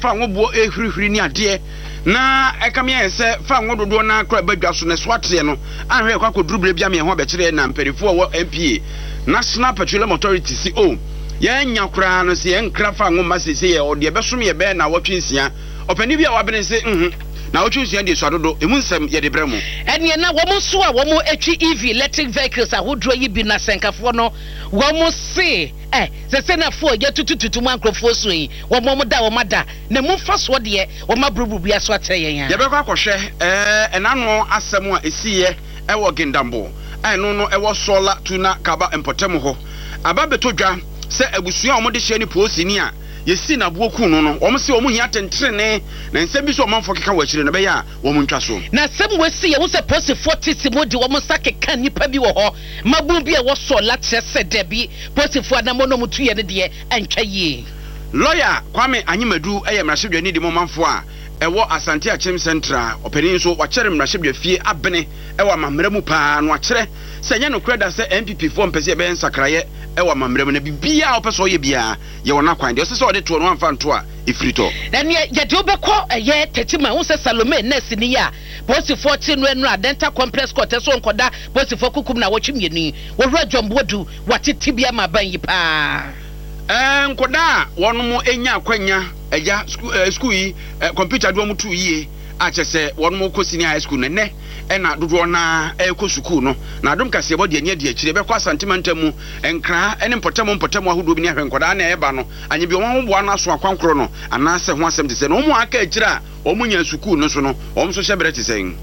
fa ngo bo ehwirihwiri ni ade na ekamia yese fa ngo dodo na kra badwa so ne swate no anhwe kwa kodurubire bia me ho bekire na mperifo wo MPA National Petroleum Authority CO ye nya kra no se ye nkra fa ngo masese ye ode besom ye be na wotwensia opani bia wabene se na wotwensia de swadodo emu nsem ye de bremu ene na wo mo so a wo mo atwi EV electric vehicles ahodro yi bi na senkafo no wo mo se se na fo ye tutututu mankrofo so yi wo mo da wo mada na mu fa so de wo ma brububu ya so atere yen ye be kwa kohwe enano asem a esiye ewo gindambo no no ewo sola tuna kaba empotem ho aba betodwa se abusua omode hye ni posi ni a yesi na buoku no no omo se omo hia tentrene na nsem bi so omanfo keka wachire no be ya wo ntwa so na sem wesi ye wo se posi 40 simodi wo sakeka nipa bi wo ho mabu bi e wo sola kyese de bi posi fo adamo no mutu ye ne de antwa yi lawyer Kwame Anyimadu mrashidwani de momanfo a ewo Asante Achim Central openi so wachere mrashidwa fie abene ewo mamremu pa no akere se nya no kreda se MPP fo mpese be nsakraye ewo mamremu na bibia opeso ye bia ye wona kwan de se ode to no amfa nto a ifrito na ne ye de obekọ ye tetima wo se Salome nurse ni ya posi 14 no enu dental complex court so nkoda posi fo kukum na wochimieni wo radwombodu watitibia maban yi pa nkoda wono mo enya akwanya eja school yi computer do mo tu yie a chese wono mo ko senior high school ne na dodo na ko school no na adom kase bo de anya de akire be kwa sentimental mu enkra ene mpotamo ahodo bi ne ahwe nkoda na eba no anye bi won bo na so akwankro no ana se ho asem te se no mo aka akire a omo nya school no so no omo so hye brete sen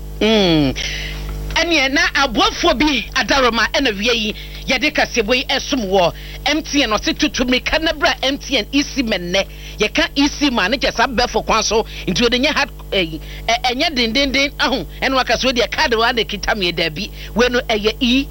ene na abofo bi adaroma ena wie yi yade kasebo yi esum wo MTN ose tutumi kanabra MTN EC menne ye ka EC man je sabefo kwan so nti ode nya enye dindindin ahu eno akaso de card wa de kitamye da bi we no eye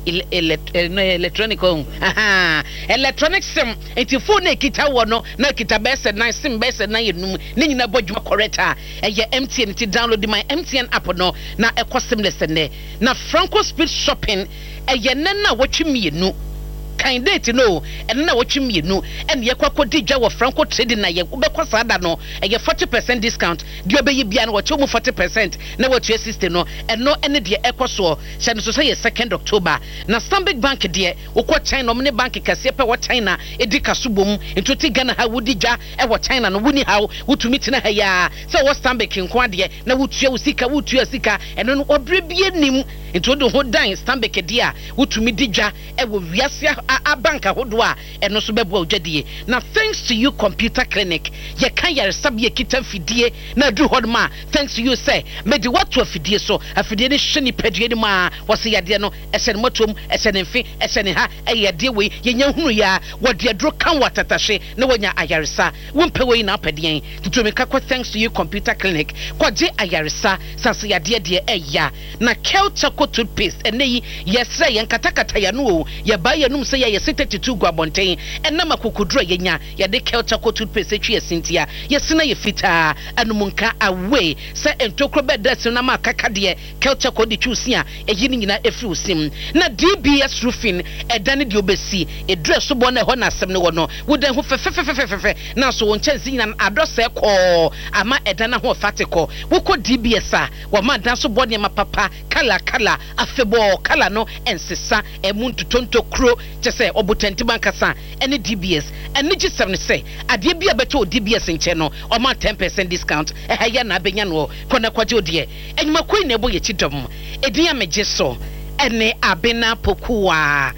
electronic aha electronic sim nti phone e kita wo no na kita bese na sim bese na yenum ne nyina bodwuma correct a eye MTN ti download my MTN app no na ekosimless ne na Franco Speed Shopping eye nna wotwimienu kind date no and na wotwimienu and ye kwakodi dwa wo Franco trading na ye ubekwa sada no eye 40% discount de obeyi bia no wotu 40% na wotu assist no and no ene de ekoso hye no so ye 2nd October na Stanbic Bank de ukọ China omne bank kase pe wo China edika subom entoti Ghana ha wudi dwa e wo China no wuni ha wotumi tina ha ya se wo Stanbic nko ade na wotu usika eno no obre bia nim ento ho dan Stanbic de a wotumi didwa e wo wiase a bank ahodo a eno so bebo odwadie na thanks to you computer clinic ye kan yare sabie kita fidie na du hodma thanks to you say me de what to fidie so afidie ne hye padue ni ma wose yade no ese ne motom ese ne mfi ese ne ha yade we ye nya hunu ya wode adro kan watatashe na wonya ayaresa wompe we na padien tutomi kakwa thanks to you computer clinic kwaje ayaresa sase yade de eya na Kelchaco toothpaste eneyi yesre yen katakata ya no ye ba ye num se ye 32 gwabonten enna makukudro ye nya ye de Kelchaco toothpaste etwi esintia ye sena ye fita anumunka away se entokro bedase na makaka de Kelchaco de chusia eyi ni nyina efri usim na DBS roofing edane de obesi edre so bo na ho na asem ne wo no wodan ho fefefefefe na so won chansi nyina adose ko ama edana ho fatiko woko DBS a wo ma dan so bo ne mapapa kala afebo kala no ensesa emuntu tonto kro chese obutenti bankasa ene DBS ene G7 say ade bia beto DBS nche no o ma 10% discount ehaya na benya no kona kwaje odie enuma koi na ebo ye chidom ediya meje so ene abena pokuwa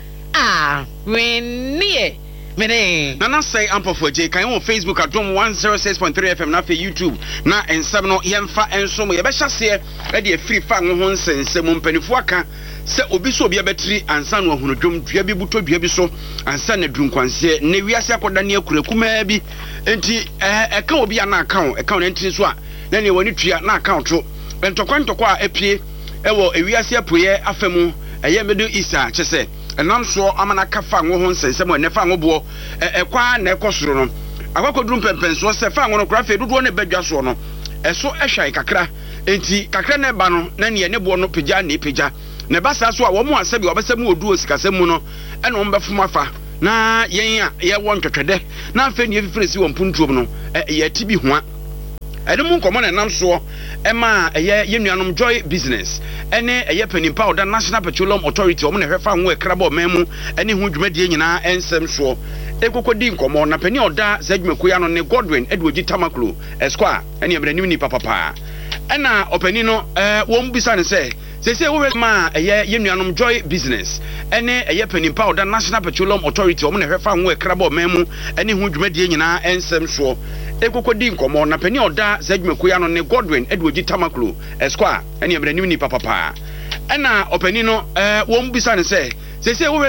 wenie mene nana say ampofo je kan on Facebook adom 106.3 FM na fe YouTube na ensem no yemfa ensom ye be hyase e de free fa ho nsensem mpanifo aka se obi so obi abetri ansa no ahunodwom dua bi buto dua bi so ansa na dunkwanse na wiase akoda ne akurakuma bi enti eka obi ana account eka on enti so a na ne woni tua na account to entokwanto a epie ewo ewiase apoye afemu eye medu isa chese enam so amana kafa ngo ho nsensem ne fa ngo bo ekwa na ekosoro no akwakodrum pempen so se fa ngo no kra fe dodo ne badwa so no eso ehwai kakra enti kakra na ba no na ne bo no pegya na pegya ne basa so a wo mu asabi obesem odu osikasem mu no ene wo mbefom afa na yen a ye wo ntwetwede na afa ne efifire si wo mpuntuom no ye ti bi hoa ɛde mu nkɔmɔ na nam soɔ ɛma ɛyɛ yɛnuanom joy business ɛne ɛyɛ panimpa ɔda national petroleum authority ɔmo na hwɛfa ho ɛkrabɔ ɔman mu ɛne ho dwumadie nyinaa ɛnsɛm soɔ ekokodi nkɔmɔ na pani ɔda zadwumakuya no ne Godwin Edward Tamaklo esquire ɛne ɛbɛnim ni papa ɛna ɔpani no wɔn bisa ne sɛ sese wo ma ɛyɛ yɛnuanom joy business ɛne ɛyɛ panimpa ɔda national petroleum authority ɔmo na hwɛfa ho ɛkrabɔ ɔman mu ɛne ho dwumadie nyinaa ɛnsɛm soɔ ekokodi nkɔmɔ na pani ɔda zadwumakuya no ne Godwin Edward Tamaklo esquire ɛne ɛbɛnim ni papa ɛna ɔpani no wɔn bisa ne sɛ sese wo